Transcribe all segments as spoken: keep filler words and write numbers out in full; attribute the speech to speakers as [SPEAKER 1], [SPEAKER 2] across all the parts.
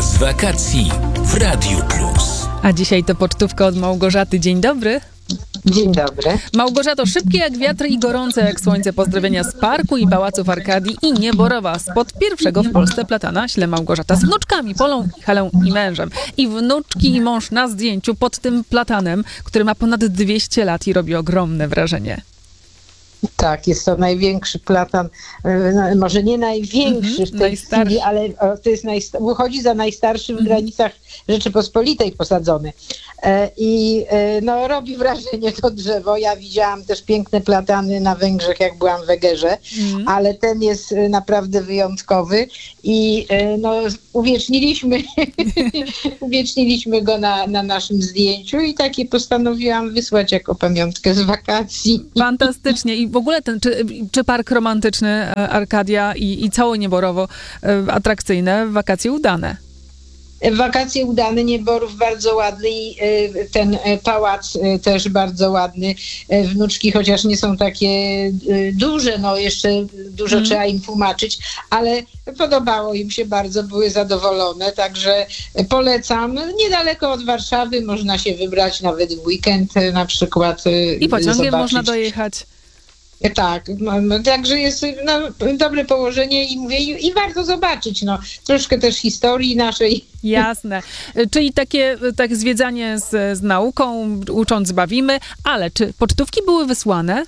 [SPEAKER 1] Pocztówka z wakacji w Radiu Plus.
[SPEAKER 2] A dzisiaj to pocztówka od Małgorzaty. Dzień dobry.
[SPEAKER 3] Dzień dobry.
[SPEAKER 2] Małgorzato, szybkie jak wiatr i gorące jak słońce pozdrowienia z parku i pałaców Arkadii i Nieborowa spod pierwszego w Polsce platana śle Małgorzata z wnuczkami Polą, Helą i mężem. I wnuczki i mąż na zdjęciu pod tym platanem, który ma ponad dwieście lat i robi ogromne wrażenie.
[SPEAKER 3] Tak, jest to największy platan, no, może nie największy
[SPEAKER 2] Mhm,
[SPEAKER 3] w tej
[SPEAKER 2] najstarszy.
[SPEAKER 3] chwili, ale o, to jest najsta- uchodzi za najstarszy w
[SPEAKER 2] Mhm.
[SPEAKER 3] granicach Rzeczypospolitej posadzony. E, I e, no, robi wrażenie to drzewo. Ja widziałam też piękne platany na Węgrzech, jak byłam w Egerze,
[SPEAKER 2] Mhm.
[SPEAKER 3] ale ten jest e, naprawdę wyjątkowy i e, no, uwieczniliśmy, uwieczniliśmy go na, na naszym zdjęciu i takie postanowiłam wysłać jako pamiątkę z wakacji.
[SPEAKER 2] Fantastycznie. I w ogóle ten, czy, czy park romantyczny e, Arkadia i, i całe Nieborowo e, atrakcyjne, wakacje udane.
[SPEAKER 3] Wakacje udane, Nieborów bardzo ładny i y, ten y, pałac y, też bardzo ładny. Y, Wnuczki, chociaż nie są takie y, duże, no jeszcze dużo
[SPEAKER 2] Mm.
[SPEAKER 3] trzeba im tłumaczyć, ale podobało im się bardzo, były zadowolone, także polecam. Niedaleko od Warszawy, można się wybrać nawet w weekend y, na przykład. y,
[SPEAKER 2] I pociągiem
[SPEAKER 3] zobaczyć.
[SPEAKER 2] można dojechać.
[SPEAKER 3] Tak, no, no, także jest no, dobre położenie i mówię, i, i warto zobaczyć, no, troszkę też historii naszej.
[SPEAKER 2] Jasne. Czyli takie tak zwiedzanie z, z nauką, ucząc bawimy, ale czy pocztówki były wysłane?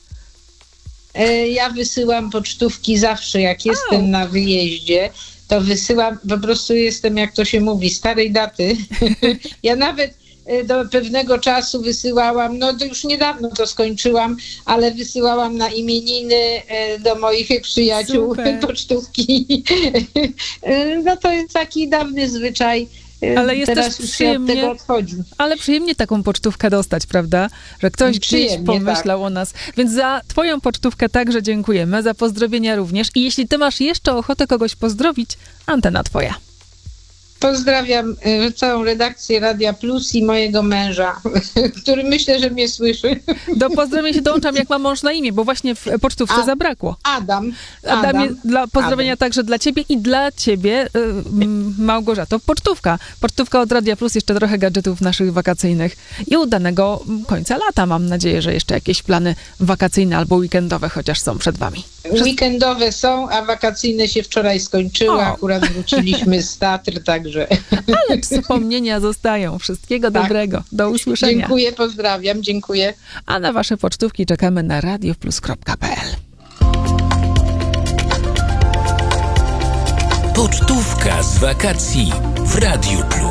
[SPEAKER 3] E, Ja wysyłam pocztówki zawsze, jak jestem
[SPEAKER 2] Au.
[SPEAKER 3] na wyjeździe, to wysyłam, po prostu jestem, jak to się mówi, starej daty. Ja nawet e, do pewnego czasu wysyłałam, no to już niedawno to skończyłam, ale wysyłałam na imieniny e, do moich przyjaciół
[SPEAKER 2] Super.
[SPEAKER 3] pocztówki. E, No to jest taki dawny zwyczaj. E,
[SPEAKER 2] Ale jest
[SPEAKER 3] Teraz
[SPEAKER 2] też
[SPEAKER 3] już się od
[SPEAKER 2] przyjemnie-
[SPEAKER 3] tego odchodzi.
[SPEAKER 2] Ale przyjemnie taką pocztówkę dostać, prawda? Że ktoś gdzieś
[SPEAKER 3] Przyjemnie,
[SPEAKER 2] pomyślał o nas. Więc za twoją pocztówkę także dziękujemy, za pozdrowienia również. I jeśli ty masz jeszcze ochotę kogoś pozdrowić, antena twoja.
[SPEAKER 3] Pozdrawiam y, całą redakcję Radia Plus i mojego męża, który myślę, że mnie słyszy.
[SPEAKER 2] Do pozdrowień się dołączam, jak ma mąż na imię, bo właśnie w pocztówce
[SPEAKER 3] A-
[SPEAKER 2] zabrakło.
[SPEAKER 3] Adam.
[SPEAKER 2] Adamie,
[SPEAKER 3] Adam.
[SPEAKER 2] dla, pozdrowienia
[SPEAKER 3] Adam.
[SPEAKER 2] także dla ciebie i dla ciebie, y, m, Małgorzato. Pocztówka. Pocztówka od Radia Plus, jeszcze trochę gadżetów naszych wakacyjnych i udanego końca lata. Mam nadzieję, że jeszcze jakieś plany wakacyjne albo weekendowe chociaż są przed wami.
[SPEAKER 3] Weekendowe są, a wakacyjne się wczoraj skończyły.
[SPEAKER 2] O.
[SPEAKER 3] Akurat wróciliśmy z Tatr, także
[SPEAKER 2] Ale wspomnienia zostają. Wszystkiego
[SPEAKER 3] Tak.
[SPEAKER 2] dobrego. Do usłyszenia.
[SPEAKER 3] dziękuję, pozdrawiam, dziękuję.
[SPEAKER 2] A na wasze pocztówki czekamy na radioplus kropka pe el.
[SPEAKER 1] Pocztówka z wakacji w Radiu Plus.